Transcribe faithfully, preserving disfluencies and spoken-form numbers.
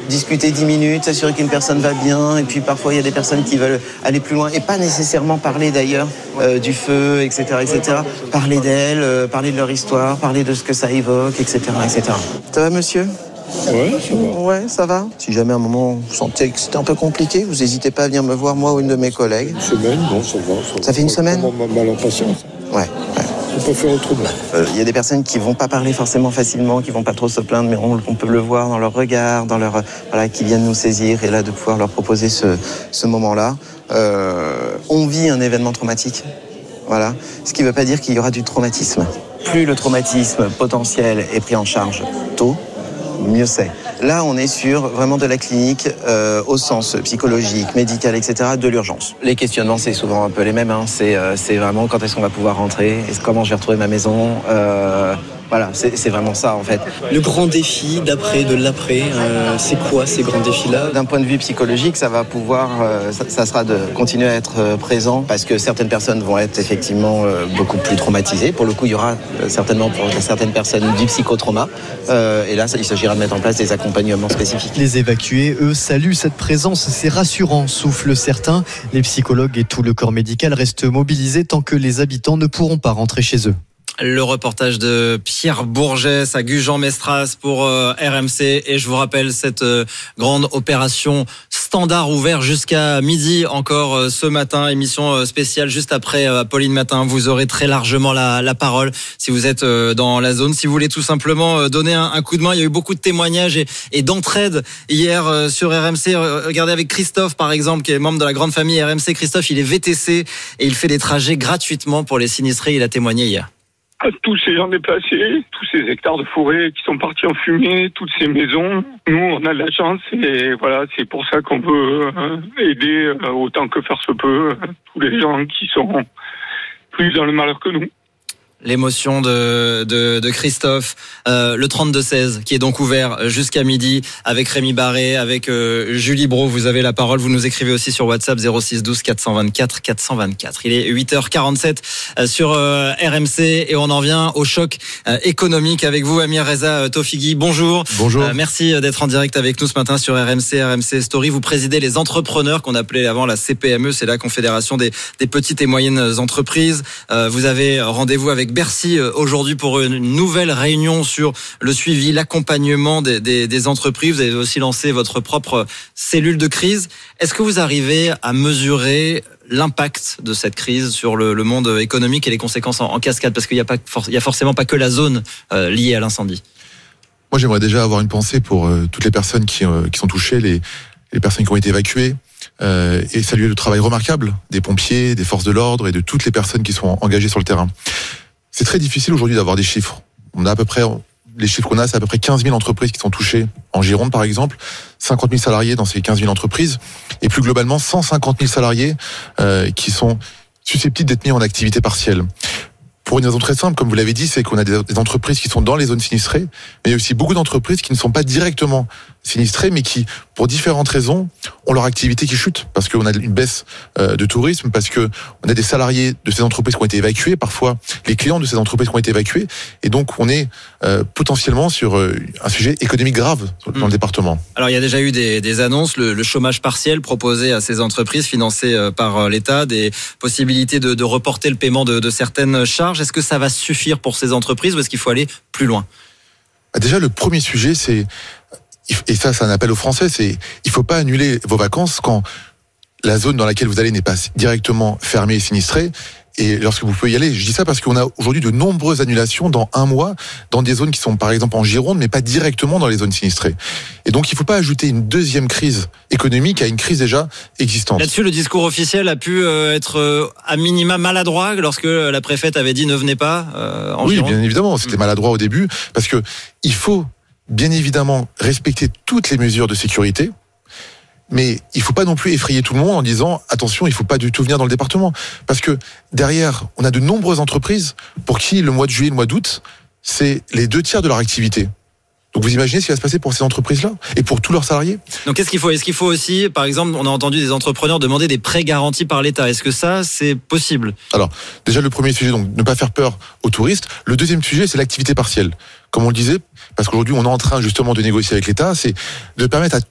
discuter dix minutes, s'assurer qu'une personne va bien. Et puis parfois, il y a des personnes qui veulent aller plus loin et pas nécessairement parler d'ailleurs euh, du feu, et cetera, et cetera. Parler d'elles, euh, parler de leur histoire, parler de ce que ça évoque, et cetera, et cetera. Ça va, monsieur ? Ouais, ça va. Ouais, ça va. Si jamais à un moment vous sentez que c'était un peu compliqué, vous n'hésitez pas à venir me voir, moi ou une de mes collègues. Une semaine, non, ça va. Ça, ça fait une semaine ? Mal en patience. Ouais, ouais. On peut faire autrement. Il euh, y a des personnes qui vont pas parler forcément facilement, qui vont pas trop se plaindre, mais on, on peut le voir dans leur regard, dans leur voilà, qui viennent nous saisir, et là de pouvoir leur proposer ce, ce moment-là. Euh, on vit un événement traumatique, voilà. Ce qui ne veut pas dire qu'il y aura du traumatisme. Plus le traumatisme potentiel est pris en charge tôt, mieux c'est. Là, on est sur vraiment de la clinique euh, au sens psychologique, médical, et cetera, de l'urgence. Les questionnements, c'est souvent un peu les mêmes. Hein. C'est, euh, c'est vraiment quand est-ce qu'on va pouvoir rentrer, est-ce, comment je vais retrouver ma maison. Euh, voilà, c'est, c'est vraiment ça en fait. Le grand défi d'après, de l'après, euh, c'est quoi ces grands défis-là ? D'un point de vue psychologique, ça va pouvoir, euh, ça, ça sera de continuer à être euh, présent parce que certaines personnes vont être effectivement euh, beaucoup plus traumatisées. Pour le coup, il y aura euh, certainement pour certaines personnes du psychotrauma. Euh, et là, ça, il s'agira de mettre en place des accompagnements spécifiques. Les évacués, eux, saluent cette présence. C'est rassurant, soufflent certains. Les psychologues et tout le corps médical restent mobilisés tant que les habitants ne pourront pas rentrer chez eux. Le reportage de Pierre Bourgès à Gujan-Mestras pour euh, R M C. Et je vous rappelle cette euh, grande opération Standard ouvert jusqu'à midi encore euh, ce matin. Émission euh, spéciale juste après euh, Pauline Matin. Vous aurez très largement la, la parole si vous êtes euh, dans la zone. Si vous voulez tout simplement euh, donner un, un coup de main. Il y a eu beaucoup de témoignages et, et d'entraide hier euh, sur R M C. Regardez avec Christophe par exemple, qui est membre de la grande famille R M C. Christophe, il est V T C et il fait des trajets gratuitement pour les sinistrés. Il a témoigné hier. À tous ces gens déplacés, tous ces hectares de forêt qui sont partis en fumée, toutes ces maisons. Nous, on a de la chance et voilà, c'est pour ça qu'on veut aider autant que faire se peut tous les gens qui sont plus dans le malheur que nous. L'émotion de, de, de Christophe, euh, le trente-deux seize qui est donc ouvert jusqu'à midi avec Rémi Barré, avec euh, Julie Brault. Vous avez la parole, vous nous écrivez aussi sur WhatsApp zéro six douze quatre cent vingt-quatre quatre cent vingt-quatre. Il est huit heures quarante-sept sur euh, R M C et on en vient au choc euh, économique avec vous, Amir Reza Tofighi. Bonjour. Bonjour. Euh, merci d'être en direct avec nous ce matin sur R M C, R M C Story. Vous présidez les entrepreneurs qu'on appelait avant la C P M E, c'est la Confédération des, des petites et moyennes entreprises. Euh, vous avez rendez-vous avec Bercy aujourd'hui pour une nouvelle réunion sur le suivi, l'accompagnement des, des, des entreprises. Vous avez aussi lancé votre propre cellule de crise. Est-ce que vous arrivez à mesurer l'impact de cette crise sur le, le monde économique et les conséquences en, en cascade ? Parce qu'il n'y a, pas, il y a forcément pas que la zone euh, liée à l'incendie. Moi, j'aimerais déjà avoir une pensée pour euh, toutes les personnes qui, euh, qui sont touchées, les, les personnes qui ont été évacuées. Euh, et saluer le travail remarquable des pompiers, des forces de l'ordre et de toutes les personnes qui sont engagées sur le terrain. C'est très difficile aujourd'hui d'avoir des chiffres. On a à peu près, les chiffres qu'on a, c'est à peu près quinze mille entreprises qui sont touchées en Gironde, par exemple, cinquante mille salariés dans ces quinze mille entreprises, et plus globalement, cent cinquante mille salariés euh, qui sont susceptibles d'être mis en activité partielle. Pour une raison très simple, comme vous l'avez dit, c'est qu'on a des entreprises qui sont dans les zones sinistrées, mais il y a aussi beaucoup d'entreprises qui ne sont pas directement sinistrées, mais qui, pour différentes raisons, ont leur activité qui chute, parce qu'on a une baisse euh, de tourisme, parce que on a des salariés de ces entreprises qui ont été évacués, parfois les clients de ces entreprises qui ont été évacués, et donc on est euh, potentiellement sur euh, un sujet économique grave dans mmh. le département. Alors il y a déjà eu des, des annonces, le, le chômage partiel proposé à ces entreprises financées par l'État, des possibilités de, de reporter le paiement de, de certaines charges. Est-ce que ça va suffire pour ces entreprises ou est-ce qu'il faut aller plus loin ? Déjà, le premier sujet, c'est, et ça c'est un appel aux Français, c'est il faut pas annuler vos vacances quand la zone dans laquelle vous allez n'est pas directement fermée et sinistrée. Et lorsque vous pouvez y aller, je dis ça parce qu'on a aujourd'hui de nombreuses annulations dans un mois, dans des zones qui sont par exemple en Gironde, mais pas directement dans les zones sinistrées. Et donc il ne faut pas ajouter une deuxième crise économique à une crise déjà existante. Là-dessus, le discours officiel a pu être à minima maladroit lorsque la préfète avait dit ne venez pas euh, en oui, Gironde. Oui, bien évidemment, c'était maladroit au début, parce que il faut bien évidemment respecter toutes les mesures de sécurité. Mais il faut pas non plus effrayer tout le monde en disant attention, il faut pas du tout venir dans le département, parce que derrière, on a de nombreuses entreprises pour qui le mois de juillet, le mois d'août, c'est les deux tiers de leur activité. Donc vous imaginez ce qui va se passer pour ces entreprises-là et pour tous leurs salariés. Donc qu'est-ce qu'il faut ? Est-ce qu'il faut aussi, par exemple, on a entendu des entrepreneurs demander des prêts garantis par l'État. Est-ce que ça, c'est possible ? Alors déjà le premier sujet, donc ne pas faire peur aux touristes. Le deuxième sujet, c'est l'activité partielle. Comme on le disait, parce qu'aujourd'hui on est en train justement de négocier avec l'État, c'est de permettre à